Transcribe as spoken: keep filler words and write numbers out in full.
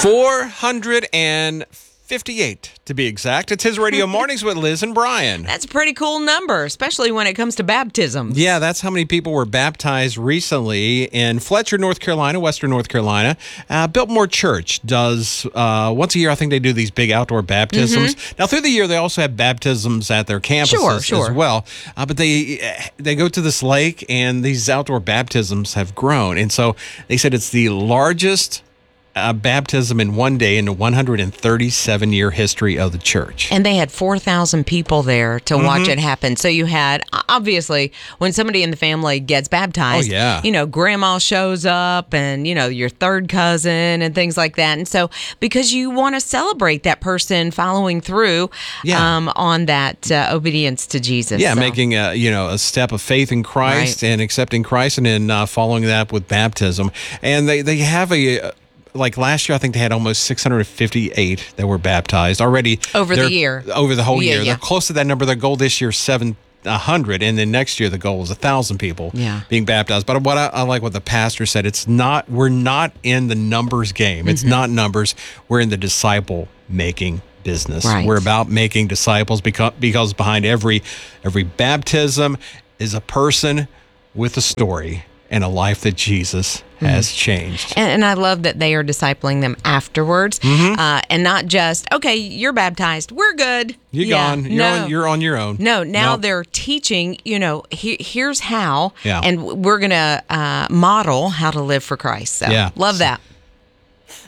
four hundred fifty-eight to be exact. It's His Radio Mornings with Liz and Brian. That's a pretty cool number, especially when it comes to baptism. Yeah, that's how many people were baptized recently in Fletcher, North Carolina, Western North Carolina. Uh, Biltmore Church does, uh, once a year, I think they do these big outdoor baptisms. Mm-hmm. Now, through the year, they also have baptisms at their campuses sure, sure. as well. Uh, but they they go to this lake, and these outdoor baptisms have grown. And so they said it's the largest Uh, baptism in one day in the one hundred thirty-seven year history of the church. And they had four thousand people there to mm-hmm. watch it happen. So you had, obviously, when somebody in the family gets baptized, oh, yeah. you know, grandma shows up and, you know, your third cousin and things like that. And so because you want to celebrate that person following through yeah. um, on that uh, obedience to Jesus. Yeah, so. making a, you know, a step of faith in Christ right. and accepting Christ and then uh, following that with baptism. And they, they have a... Like last year, I think they had almost six hundred fifty-eight that were baptized already. Over the year. Over the whole yeah, year. Yeah. They're close to that number. Their goal this year is seven hundred, and then next year the goal is one thousand people yeah. being baptized. But what I, I like what the pastor said, it's not, we're not in the numbers game. It's mm-hmm. not numbers. We're in the disciple-making business. Right. We're about making disciples because, because behind every every baptism is a person with a story and a life that Jesus has changed. And, and I love that they are discipling them afterwards, mm-hmm. uh, and not just, okay, you're baptized, we're good. You're yeah, gone. You're, no. on, you're on your own. No, now nope. they're teaching, you know, he, here's how, yeah. and we're going to uh, model how to live for Christ. So yeah. love that.